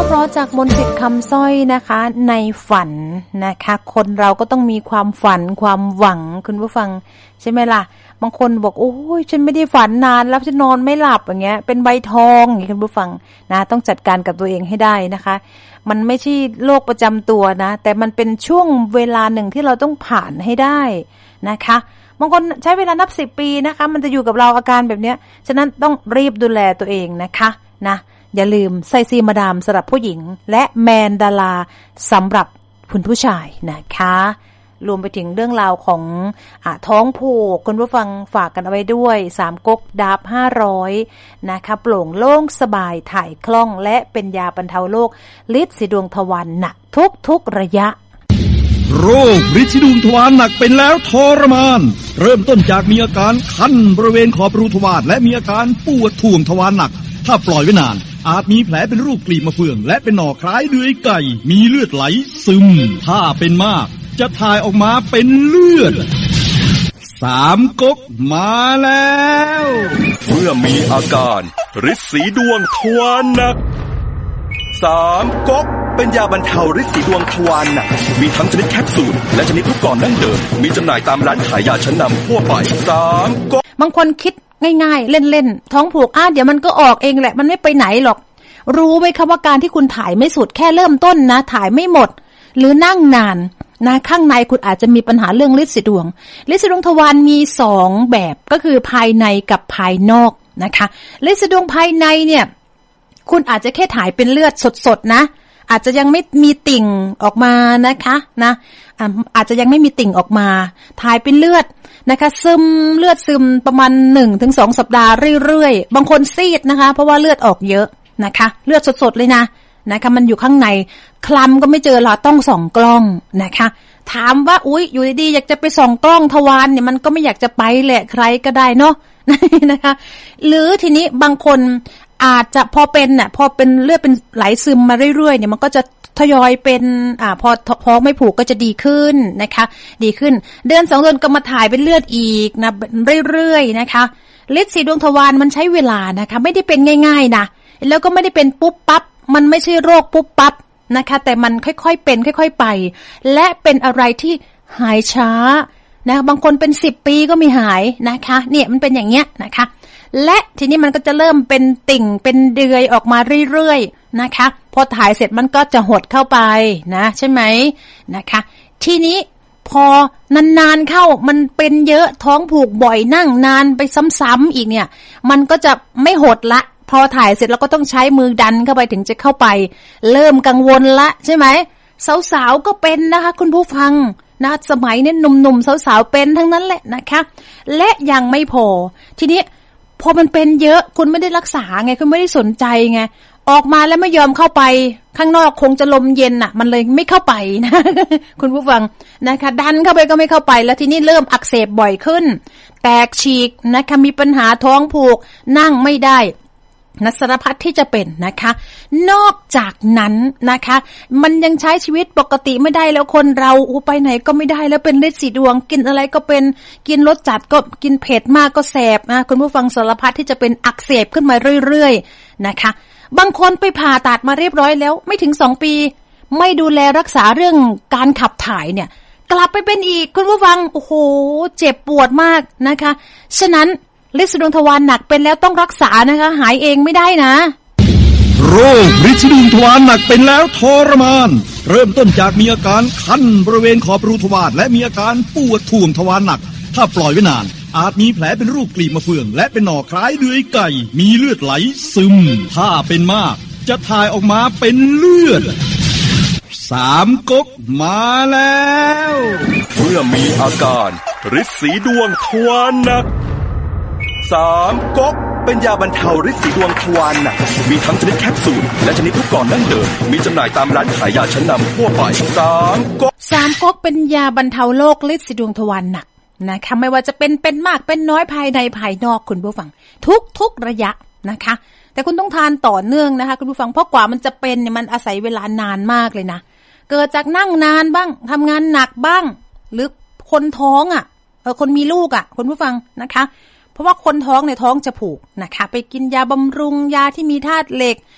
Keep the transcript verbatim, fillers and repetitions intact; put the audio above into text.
เพราะจากมนต์สิทธิ์คำสร้อยนะคะในฝันนะคะคนเราก็ต้องมีความฝันความหวังคุณผู้ฟังใช่ไหมล่ะบางคนบอกโอ้ยฉันไม่ได้ฝันนานแล้วฉันนอนไม่หลับอย่างเงี้ยเป็นใบทองอย่างงี้คุณผู้ฟังนะต้องจัดการกับตัวเองให้ได้นะคะมันไม่ใช่โรคประจำตัวนะแต่มันเป็นช่วงเวลาหนึ่งที่เราต้องผ่านให้ได้นะคะบางคนใช้เวลานับสิบปีนะคะมันจะอยู่กับเราอาการแบบเนี้ยฉะนั้นต้องรีบดูแลตัวเองนะคะนะอย่าลืมไซซีมาดามสำหรับผู้หญิงและแมนดาราสำหรับคุณผู้ชายนะคะรวมไปถึงเรื่องราวของอ่ะท้องผูกคุณผู้ฟังฝากกันเอาไว้ด้วยสามก๊กดาบห้าร้อยนะคะโปร่งโล่งสบายถ่ายคล่องและเป็นยาบรรเทาโรคฤทธิ์สีดวงทวารหนักทุกทุกระยะโรคฤทธิ์สีดวงทวารหนักเป็นแล้วทรมานเริ่มต้นจากมีอาการคันบริเวณขอบรูทวารและมีอาการปวดท่วงทวารหนักถ้าปล่อยไว้นานอาจมีแผลเป็นรูปกลีบมะเฟืองและเป็นหน่อคล้ายเดือยไก่มีเลือดไหลซึมถ้าเป็นมากจะถ่ายออกมาเป็นเลือดสามก๊กมาแล้วเมื่อมีอาการฤทธิ์สีดวงทวารหนักสามก๊กเป็นยาบรรเทาฤทธิ์สีดวงทวารหนักมีทั้งชนิดแคปซูลและชนิดลูกกลอนดั้งเดิมมีจำหน่ายตามร้านขายยาชั้นนำทั่วไปสามก๊กบางคนคิดง่ายๆเล่นๆท้องผูกอ่ะเดี๋ยวมันก็ออกเองแหละมันไม่ไปไหนหรอกรู้ไหมคะว่าการที่คุณถ่ายไม่สุดแค่เริ่มต้นนะถ่ายไม่หมดหรือนั่งนานนะข้างในคุณอาจจะมีปัญหาเรื่องฤทธิ์สีดวงฤทธิ์สีดวงทวารมีสองแบบก็คือภายในกับภายนอกนะคะฤทธิ์สีดวงภายในเนี่ยคุณอาจจะแค่ถ่ายเป็นเลือดสดๆนะอาจจะยังไม่มีติ่งออกมานะคะนะอาจจะยังไม่มีติ่งออกมาถ่ายเป็นเลือดนะคะซึมเลือดซึมประมาณ หนึ่งถึงสอง สัปดาห์เรื่อยๆบางคนซีดนะคะเพราะว่าเลือดออกเยอะนะคะเลือดสดๆเลยนะนะคะมันอยู่ข้างในคลำก็ไม่เจอเราต้องส่องกล้องนะคะถามว่าอุ๊ยอยู่ดีๆอยากจะไปส่องกล้องทวารเนี่ยมันก็ไม่อยากจะไปแหละใครก็ได้เนาะนะคะหรือทีนี้บางคนอาจจะพอเป็นน่ะพอเป็นเลือดเป็นไหลซึมมาเรื่อยๆเนี่ยมันก็จะทยอยเป็นอ่าพอท้องไม่ผูกก็จะดีขึ้นนะคะดีขึ้นเดือนสองเดือนก็มาถ่ายเป็นเลือดอีกนะเรื่อยๆนะคะฤทธิ์สีดวงทวารมันใช้เวลานะคะไม่ได้เป็นง่ายๆนะแล้วก็ไม่ได้เป็นปุ๊บปั๊บมันไม่ใช่โรคปุ๊บปั๊บนะคะแต่มันค่อยๆเป็นค่อยๆไปและเป็นอะไรที่หายช้านะบางคนเป็นสิบปีก็ไม่หายนะคะเนี่ยมันเป็นอย่างเงี้ยนะคะและทีนี้มันก็จะเริ่มเป็นติ่งเป็นเดือยออกมาเรื่อยๆนะคะพอถ่ายเสร็จมันก็จะหดเข้าไปนะใช่ไหมนะคะทีนี้พอนานๆเข้ามันเป็นเยอะท้องผูกบ่อยนั่งนานไปซ้ำๆอีกเนี่ยมันก็จะไม่หดละพอถ่ายเสร็จแล้วก็ต้องใช้มือดันเข้าไปถึงจะเข้าไปเริ่มกังวลละใช่ไหมสาวๆก็เป็นนะคะคุณผู้ฟังนะสมัยนี้หนุ่มๆสาวๆเป็นทั้งนั้นแหละนะคะและยังไม่พอทีนี้พอมันเป็นเยอะคุณไม่ได้รักษาไงคุณไม่ได้สนใจไงออกมาแล้วไม่ยอมเข้าไปข้างนอกคงจะลมเย็นน่ะมันเลยไม่เข้าไปนะ คุณผู้ฟังนะคะดันเข้าไปก็ไม่เข้าไปแล้วทีนี้เริ่มอักเสบบ่อยขึ้นแตกฉีกนะคะมีปัญหาท้องผูกนั่งไม่ได้นัสารพัดที่จะเป็นนะคะนอกจากนั้นนะคะมันยังใช้ชีวิตปกติไม่ได้แล้วคนเราอู้ไปไหนก็ไม่ได้แล้วเป็นฤทธิ์สีดวงกินอะไรก็เป็นกินรสจัดก็กินเผ็ดมากก็แสบนะคุณผู้ฟังสารพัดที่จะเป็นอักเสบขึ้นมาเรื่อยๆนะคะบางคนไปผ่าตัดมาเรียบร้อยแล้วไม่ถึงสองปีไม่ดูแลรักษาเรื่องการขับถ่ายเนี่ยกลับไปเป็นอีกคุณผู้ฟังโอ้โหเจ็บปวดมากนะคะฉะนั้นฤทธิ์สีดวงทวารหนักเป็นแล้วต้องรักษานะคะหายเองไม่ได้นะโรคฤทธิ์สีดวงทวารหนักเป็นแล้วทรมานเริ่มต้นจากมีอาการคันบริเวณขอบรูทวารและมีอาการปวดท่วงทวารหนักถ้าปล่อยไว้นานอาจมีแผลเป็นรูปกลีบมะเฟืองและเป็นหน่อคล้ายเดือยไก่มีเลือดไหลซึมถ้าเป็นมากจะถ่ายออกมาเป็นเลือดสามก๊กมาแล้วเมื่อมีอาการฤทธิ์สีดวงทวารหนักสามก๊กเป็นยาบรรเทาฤทธิ์สีดวงทวารหนักมีทั้งชนิดแคปซูลและชนิดลูกกลอนดั้งเดิมมีจำหน่ายตามร้านขายยาชั้นนำทั่วไปสามก๊กสามก๊กเป็นยาบรรเทาโรคฤทธิ์สีดวงทวารหนักนะคะไม่ว่าจะเป็นเป็นมากเป็นน้อยภายในภายนอกคุณผู้ฟังทุกทุกระยะนะคะแต่คุณต้องทานต่อเนื่องนะคะคุณผู้ฟังเพราะกว่ามันจะเป็นเนี่ยมันอาศัยเวลานานมากเลยนะเกิดจากนั่งนานบ้างทำงานหนักบ้างหรือคนท้องอ่ะเออคนมีลูกอ่ะคุณผู้ฟังนะคะเพราะว่าคนท้องในท้องจะผูกนะคะไปกินยาบำรุงยาที่มีธาตุเหล็ก